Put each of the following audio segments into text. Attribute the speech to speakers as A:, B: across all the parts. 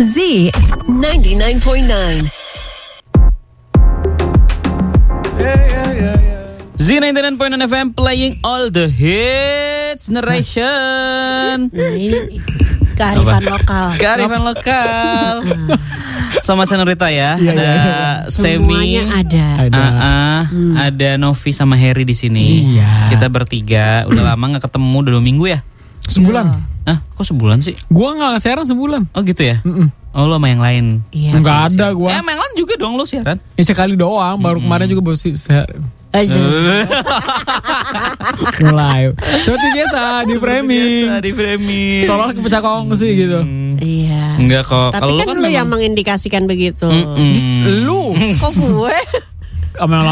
A: Z 99.9.
B: Z99.9 FM playing all the hits generation.
C: Ini kearifan lokal.
B: Kearifan lokal. Sama Senorita ya.
D: Iya,
B: Ada Semi,
C: Semuanya ada.
B: ada Novi sama Harry di sini.
D: Iya.
B: Kita bertiga udah lama nggak ketemu, udah 2 minggu ya.
D: Sebulan.
B: Kok sebulan sih?
D: Gua nggak siaran sebulan.
B: Oh gitu ya. Oh lo sama yang lain.
C: Iya.
D: Nggak ada gua.
B: Sama yang lain juga dong lo siaran.
D: Ya sekali doang. Baru kemarin juga baru mulai. Seperti biasa di framing.
B: Biasa di framing.
D: Seolah kepecah kongsi gitu.
C: Iya.
B: Enggak kok.
C: Tapi kan lu yang mengindikasikan begitu.
D: Lu
C: Kok gue?
D: sama yang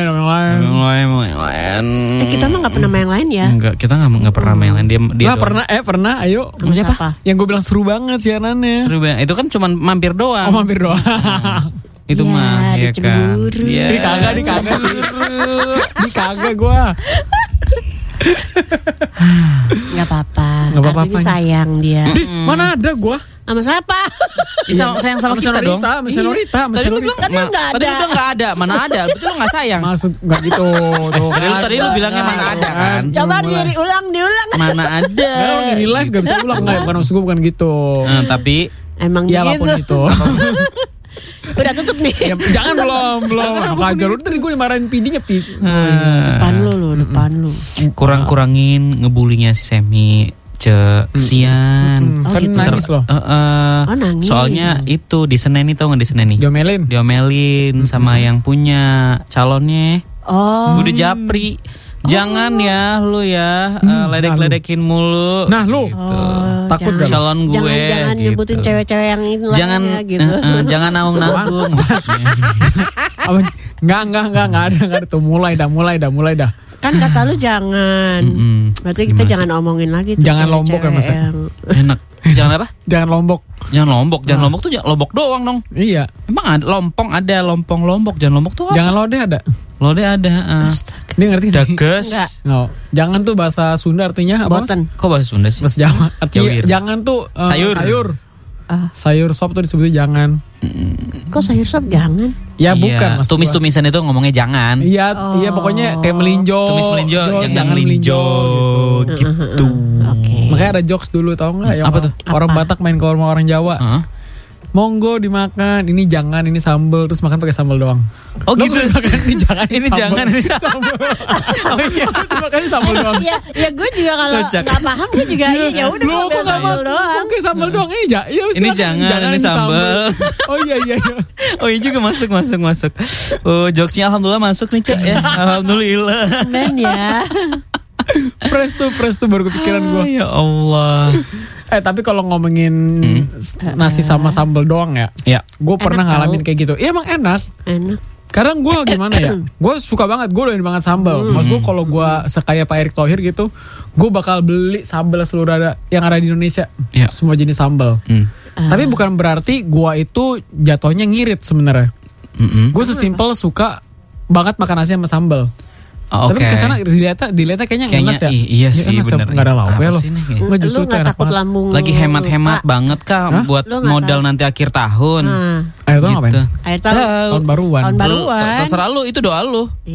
D: lain.
C: Kita mah nggak pernah sama yang lain ya.
B: Enggak, kita nggak pernah sama yang lain. Dia
D: Nggak pernah. Ayo.
C: Siapa?
D: Yang gue bilang seru banget siarannya.
B: Seru banget. Itu kan cuma mampir doang.
D: Oh mampir doang.
B: Itu
C: Ya,
B: mah ya kan.
C: dicemburu.
B: Iya.
D: Di kagak sih. Di kagak gue.
C: Nggak apa-apa.
D: Nggak apa-apa.
C: Artinya sayang dia.
D: Mana ada gue?
C: Sama siapa?
B: Sayang sama kita dong.
D: Sama Senorita.
B: Tadi lu bilang
C: Tadi nggak ada.
B: Tadi lu nggak ada. Mana ada? Berarti lu nggak sayang.
D: Maksud nggak gitu. Tuh,
B: Tadi lu bilangnya mana ada kan.
C: Coba diulang.
B: Mana ada.
D: Nggak di live gak bisa ulang. Nggak, bukan maksud gue bukan gitu.
B: Tapi
C: Emang
D: Ya
C: gitu.
D: apapun itu.
C: Udah tutup nih.
D: Ya, jangan belum. Apa aja lu tadi gue dimarahin PD-nya Pi.
C: Depan lu.
B: kurang-kurangin ngebulinya si Semi. Kesian.
C: Oh,
D: Kan
C: gitu.
D: nangis loh.
C: Nangis.
B: Soalnya itu di Seneni, tau gak di Seneni? Diomelin sama yang punya calonnya.
C: Oh.
B: Udah japri. Jangan ya lu ya ledek-ledekin mulu.
D: Nah lu takut gak?
B: Calon gue
C: Jangan
B: gitu.
C: nyebutin cewek-cewek yang ini
B: Jangan
C: lainnya gitu.
B: jangan naung-naung maksudnya.
D: Enggak ada tuh mulai dah.
C: Kan kata lu jangan. Berarti kita jangan omongin lagi tuh.
D: Jangan Lombok ya, Mas, ya?
C: yang-
B: Enak. Jangan apa?
D: Jangan Lombok.
B: Jangan Lombok tuh Lombok doang dong.
D: Iya.
B: Emang ada Lompong, ada Lombok. Jangan Lombok tuh apa?
D: Jangan lode ada.
B: Lode ada.
D: Dia ngerti nggak sih?
B: Dages.
C: Enggak.
D: No. Jangan tuh bahasa Sunda artinya apa? Mas?
C: Boten.
B: Kok bahasa Sunda sih?
D: Bahasa Jawa. Artinya
B: Jawir.
D: jangan tuh
B: Sayur.
D: Sayur sop tuh disebutnya jangan.
C: Kok sayur sop jangan?
D: Ya bukan maksud gua.
B: Tumis-tumisan itu ngomongnya jangan.
D: Iya pokoknya kayak melinjo.
B: Tumis melinjo, jangan
D: melinjo
B: gitu.
C: Oke.
D: Makanya ada jokes dulu tau nggak? Yang
B: Apa tuh?
D: Orang Batak main ke rumah orang Jawa.
B: Hah?
D: Monggo dimakan, ini jangan, ini sambel, terus makan pakai sambel doang.
B: Oh
D: Lo
B: gitu.
D: makan ini jangan,
B: Ini jangan, ini sambel.
D: Oh iya, terus makan sambel doang.
C: Ya gue juga kalau
B: Kocak.
C: nggak paham gue juga ya udah
D: Lo
C: gue
D: kok
C: sambal doang.
D: Oke sambel doang ini ya
B: Ini
D: silakan,
B: jangan, ini sambel.
D: Oh iya.
B: Oh iya juga masuk. Oh jokesnya alhamdulillah masuk nih Cak ya. Alhamdulillah.
C: Men ya.
D: Fresh tuh baru kepikiran gue.
B: Ya Allah.
D: Tapi kalau ngomongin nasi sama sambel doang ya.
B: Ya.
D: Gue pernah
C: Enak
D: ngalamin
C: tau.
D: kayak gitu. Iya emang enak. Kadang gue gimana ya, gue suka banget, gue doyan banget sambal. Maksud gue kalau gue sekaya Pak Erick Thohir gitu, gue bakal beli sambal seluruh yang ada di Indonesia, semua jenis sambal. Tapi bukan berarti gue itu jatuhnya ngirit sebenarnya. Gue sesimpel suka banget makan nasi sama sambal. Tapi kesana dilihatnya kayaknya ngenes ya.
B: Iya sih bener.
D: Nggak ada lauk ya
B: Apa
D: lo.
B: sih nih?
D: Nggak, justru
C: Lu
D: itu
C: nggak
D: enak
C: takut
D: banget.
C: lambung lu
B: Lagi hemat-hemat
C: lupa?
B: banget Kak buat
C: Lu nggak
B: modal
C: tahu.
B: nanti akhir tahun.
D: Air tau ngapain?
C: Air tahun
D: Tahun baruan.
C: Tahun baruan.
B: Terserah lu, itu doa lu.